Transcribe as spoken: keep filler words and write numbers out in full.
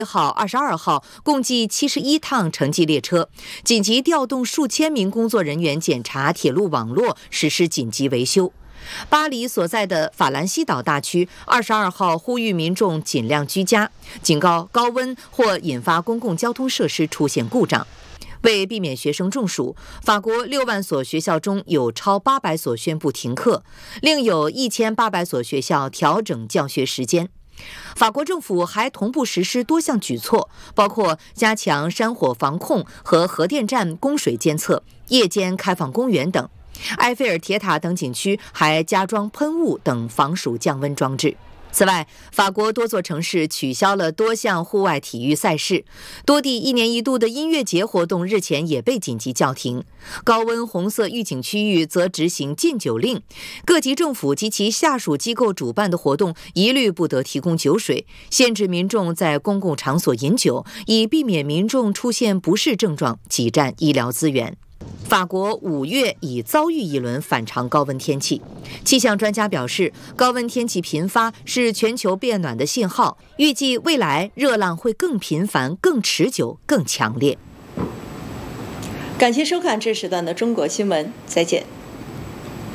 号、二十二号共计七十一趟城际列车，紧急调动数千名工作人员检查铁路网络，实施紧急维修。巴黎所在的法兰西岛大区二十二号呼吁民众尽量居家，警告高温或引发公共交通设施出现故障。为避免学生中暑，法国六万所学校中有超八百所宣布停课，另有一千八百所学校调整教学时间。法国政府还同步实施多项举措，包括加强山火防控和核电站供水监测、夜间开放公园等。埃菲尔铁塔等景区还加装喷雾等防暑降温装置。此外，法国多座城市取消了多项户外体育赛事，多地一年一度的音乐节活动日前也被紧急叫停。高温红色预警区域则执行禁酒令，各级政府及其下属机构主办的活动一律不得提供酒水，限制民众在公共场所饮酒，以避免民众出现不适症状，挤占医疗资源。法国五月已遭遇一轮反常高温天气，气象专家表示，高温天气频发是全球变暖的信号，预计未来热浪会更频繁、更持久、更强烈。 感谢收看这时段的中国新闻，再见。